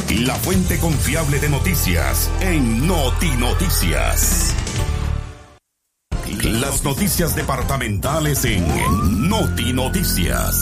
la fuente confiable de noticias en Notinoticias. Las noticias departamentales en Notinoticias.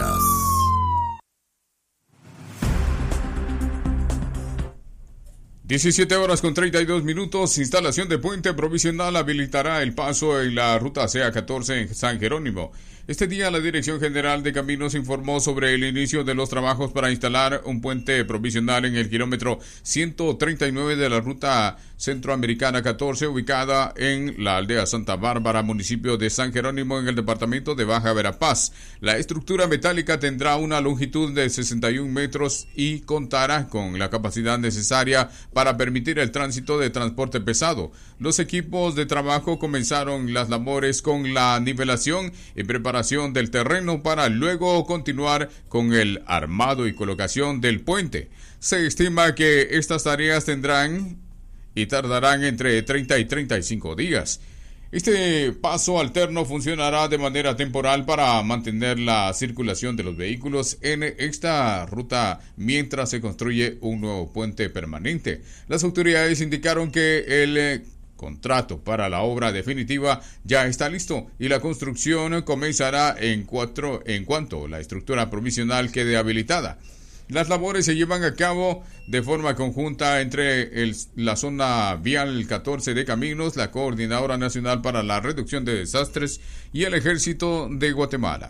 17:32. Instalación de puente provisional habilitará el paso en la ruta CA14 en San Jerónimo. Este día la Dirección General de Caminos informó sobre el inicio de los trabajos para instalar un puente provisional en el kilómetro 139 de la ruta centroamericana 14, ubicada en la aldea Santa Bárbara, municipio de San Jerónimo, en el departamento de Baja Verapaz. La estructura metálica tendrá una longitud de 61 metros y contará con la capacidad necesaria para permitir el tránsito de transporte pesado. Los equipos de trabajo comenzaron las labores con la nivelación y preparación del terreno para luego continuar con el armado y colocación del puente. Se estima que estas tareas tendrán y tardarán entre 30 y 35 días. Este paso alterno funcionará de manera temporal para mantener la circulación de los vehículos en esta ruta mientras se construye un nuevo puente permanente. Las autoridades indicaron que el contrato para la obra definitiva ya está listo y la construcción comenzará en cuanto la estructura provisional quede habilitada. Las labores se llevan a cabo de forma conjunta entre la zona vial 14 de Caminos, la Coordinadora Nacional para la Reducción de Desastres y el Ejército de Guatemala.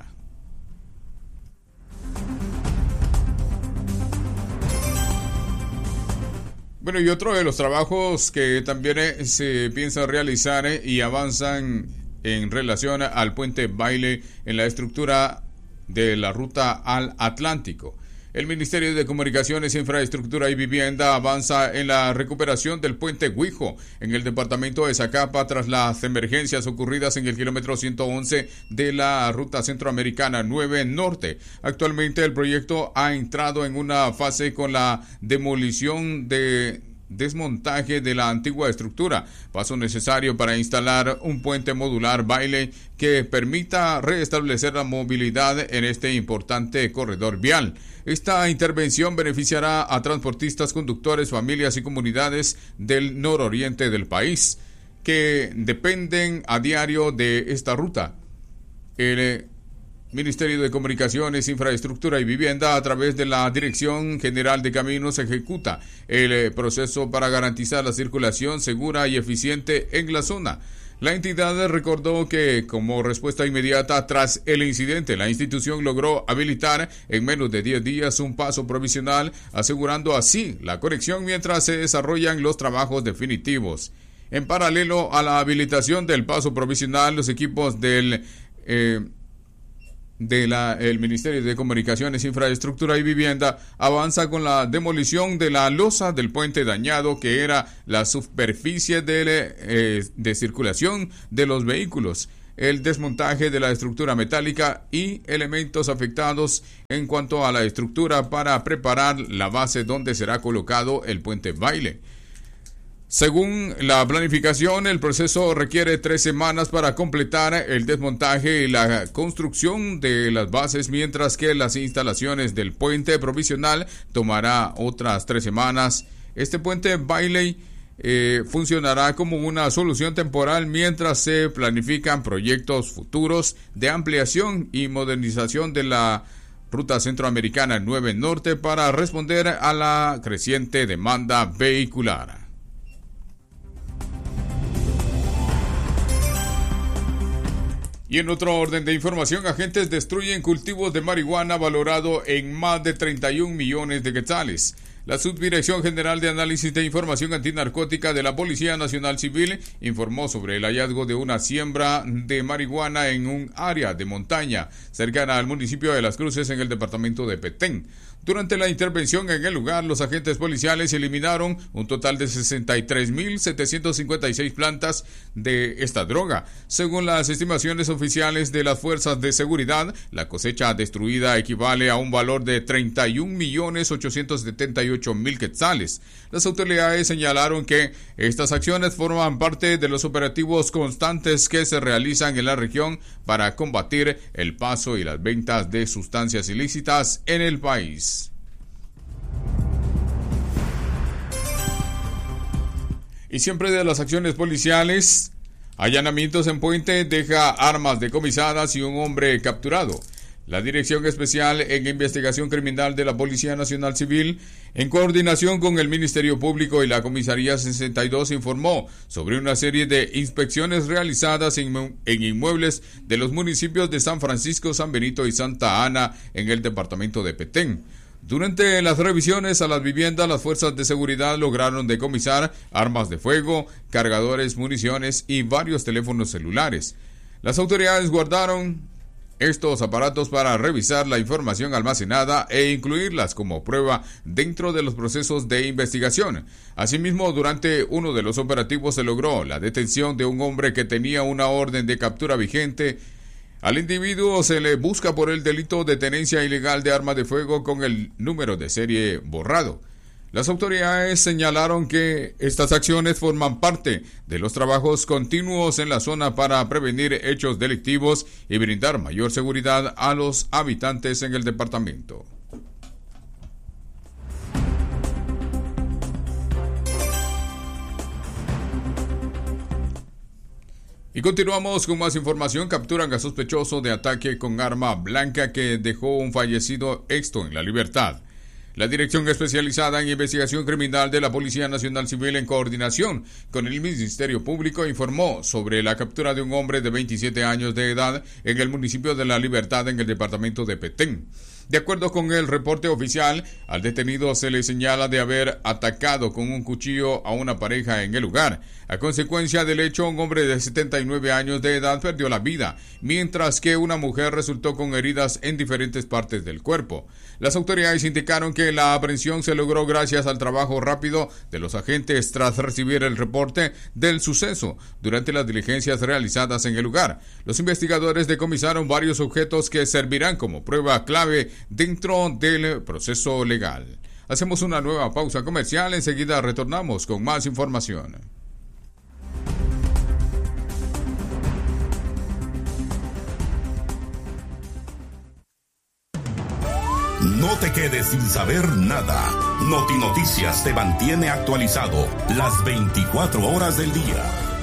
Bueno, y otro de los trabajos que también se piensa realizar y avanzan en relación al puente Baile en la estructura de la ruta al Atlántico. El Ministerio de Comunicaciones, Infraestructura y Vivienda avanza en la recuperación del puente Guijo en el departamento de Zacapa tras las emergencias ocurridas en el kilómetro 111 de la ruta centroamericana 9 Norte. Actualmente el proyecto ha entrado en una fase con la demolición de desmontaje de la antigua estructura, paso necesario para instalar un puente modular Baile que permita restablecer la movilidad en este importante corredor vial. Esta intervención beneficiará a transportistas, conductores, familias y comunidades del nororiente del país que dependen a diario de esta ruta. El Ministerio de Comunicaciones, Infraestructura y Vivienda, a través de la Dirección General de Caminos, ejecuta el proceso para garantizar la circulación segura y eficiente en la zona. La entidad recordó que, como respuesta inmediata tras el incidente, la institución logró habilitar en menos de 10 días un paso provisional, asegurando así la conexión mientras se desarrollan los trabajos definitivos. En paralelo a la habilitación del paso provisional, los equipos del Ministerio de Comunicaciones, Infraestructura y Vivienda avanza con la demolición de la losa del puente dañado, que era la superficie de circulación de los vehículos, el desmontaje de la estructura metálica y elementos afectados en cuanto a la estructura para preparar la base donde será colocado el puente Baile. Según la planificación, el proceso requiere 3 semanas para completar el desmontaje y la construcción de las bases, mientras que las instalaciones del puente provisional tomará otras 3 semanas. Este puente Bailey funcionará como una solución temporal mientras se planifican proyectos futuros de ampliación y modernización de la Ruta Centroamericana 9 Norte para responder a la creciente demanda vehicular. Y en otro orden de información, agentes destruyen cultivos de marihuana valorado en más de 31 millones de quetzales. La Subdirección General de Análisis de Información Antinarcótica de la Policía Nacional Civil informó sobre el hallazgo de una siembra de marihuana en un área de montaña cercana al municipio de Las Cruces, en el departamento de Petén. Durante la intervención en el lugar, los agentes policiales eliminaron un total de 63.756 plantas de esta droga. Según las estimaciones oficiales de las fuerzas de seguridad, la cosecha destruida equivale a un valor de 31.878.000 quetzales. Las autoridades señalaron que estas acciones forman parte de los operativos constantes que se realizan en la región para combatir el paso y las ventas de sustancias ilícitas en el país. Y siempre de las acciones policiales, allanamientos en Puente deja armas decomisadas y un hombre capturado. La Dirección Especial en Investigación Criminal de la Policía Nacional Civil, en coordinación con el Ministerio Público y la Comisaría 62, informó sobre una serie de inspecciones realizadas en inmuebles de los municipios de San Francisco, San Benito y Santa Ana en el departamento de Petén. Durante las revisiones a las viviendas, las fuerzas de seguridad lograron decomisar armas de fuego, cargadores, municiones y varios teléfonos celulares. Las autoridades guardaron estos aparatos para revisar la información almacenada e incluirlas como prueba dentro de los procesos de investigación. Asimismo, durante uno de los operativos se logró la detención de un hombre que tenía una orden de captura vigente. Al individuo se le busca por el delito de tenencia ilegal de arma de fuego con el número de serie borrado. Las autoridades señalaron que estas acciones forman parte de los trabajos continuos en la zona para prevenir hechos delictivos y brindar mayor seguridad a los habitantes en el departamento. Y continuamos con más información. Capturan a sospechoso de ataque con arma blanca que dejó un fallecido, esto en La Libertad. La Dirección Especializada en Investigación Criminal de la Policía Nacional Civil, en coordinación con el Ministerio Público, informó sobre la captura de un hombre de 27 años de edad en el municipio de La Libertad, en el departamento de Petén. De acuerdo con el reporte oficial, al detenido se le señala de haber atacado con un cuchillo a una pareja en el lugar. A consecuencia del hecho, un hombre de 79 años de edad perdió la vida, mientras que una mujer resultó con heridas en diferentes partes del cuerpo. Las autoridades indicaron que la aprehensión se logró gracias al trabajo rápido de los agentes tras recibir el reporte del suceso durante las diligencias realizadas en el lugar. Los investigadores decomisaron varios objetos que servirán como prueba clave dentro del proceso legal. Hacemos una nueva pausa comercial, enseguida retornamos con más información. No te quedes sin saber nada. Noti Noticias te mantiene actualizado las 24 horas del día.